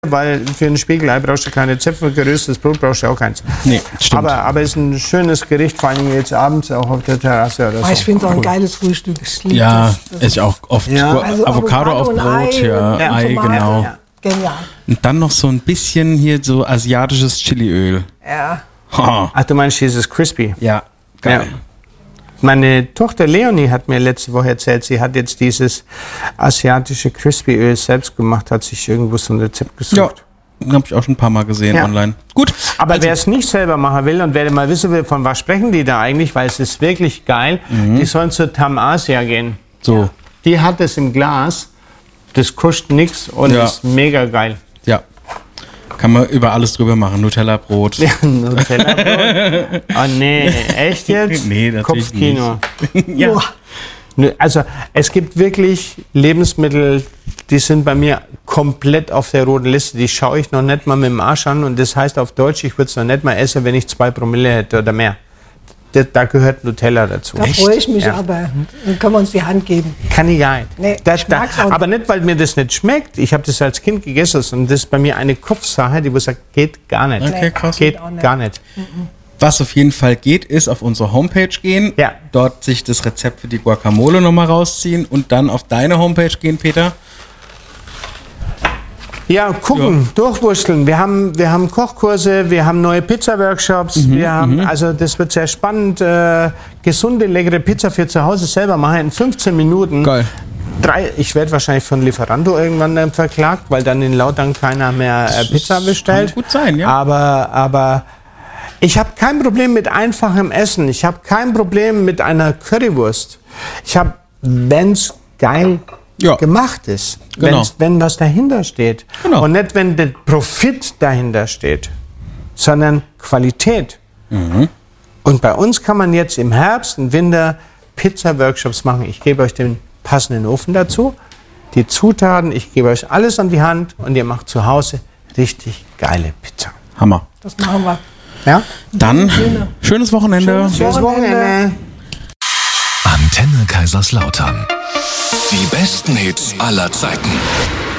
weil für ein Spiegelei brauchst du kein Rezept, für geröstetes Brot brauchst du auch keins. Nee, stimmt. Aber es ist ein schönes Gericht, vor allem jetzt abends auch auf der Terrasse oder so. Ich finde es auch ein geiles Frühstück. Ich liebe Ja, das. ich auch oft. Ja. Also Avocado auf und Brot, Ei ja, und Ei, Tomate. genau. Ja. Genial. Und dann noch so ein bisschen hier so asiatisches Chiliöl. Ja. Ha. Ach, du meinst dieses Crispy? Ja, geil. Ja. Meine Tochter Leonie hat mir letzte Woche erzählt, sie hat jetzt dieses asiatische Crispy-Öl selbst gemacht, hat sich irgendwo so ein Rezept gesucht. Ja, habe ich auch schon ein paar Mal gesehen Ja. online. Gut. Aber wer es nicht selber machen will und wer mal wissen will, von was sprechen die da eigentlich, weil es ist wirklich geil, die sollen zur Tam Asia gehen. So, Die hat es im Glas, das kostet nichts und Ja. ist mega geil. ja. Kann man über alles drüber machen. Nutella-Brot. Ja, Nutella-Brot. Oh nee, echt jetzt? Nee, natürlich Kopfkino. Ja. Boah. Nö, also es gibt wirklich Lebensmittel, die sind bei mir komplett auf der roten Liste. Die schaue ich noch nicht mal mit dem Arsch an. Und das heißt auf Deutsch, ich würde es noch nicht mal essen, wenn ich 2 Promille hätte oder mehr. Da gehört Nutella dazu. Da freue ich mich Ja. aber. Dann können wir uns die Hand geben. Kann ich gar nicht. Nee, ich mag's auch nicht. Aber nicht, weil mir das nicht schmeckt. Ich habe das als Kind gegessen und das ist bei mir eine Kopfsache, die wo sagt, geht gar nicht. Okay, krass. Geht auch nicht. gar nicht. Was auf jeden Fall geht, ist auf unsere Homepage gehen, Ja. dort sich das Rezept für die Guacamole nochmal rausziehen und dann auf deine Homepage gehen, Peter. Ja, gucken, durchwursteln. Wir haben Kochkurse, wir haben neue Pizza-Workshops. Also das wird sehr spannend. Gesunde, leckere Pizza für zu Hause selber machen in 15 Minuten. Geil. Ich werde wahrscheinlich von Lieferando irgendwann dann verklagt, weil dann in Lautern keiner mehr Pizza bestellt. Kann gut sein, ja. Aber ich habe kein Problem mit einfachem Essen. Ich habe kein Problem mit einer Currywurst. Ich habe, wenn's geil Ja. gemacht ist, Genau. wenn was dahinter steht. Genau. Und nicht, wenn der Profit dahinter steht, sondern Qualität. Und bei uns kann man jetzt im Herbst und Winter Pizza-Workshops machen. Ich gebe euch den passenden Ofen dazu, die Zutaten, ich gebe euch alles an die Hand und ihr macht zu Hause richtig geile Pizza. Hammer. Das machen wir. Ja? Dann schönes Wochenende. Schönes Wochenende. Antenne Kaiserslautern. Die besten Hits aller Zeiten.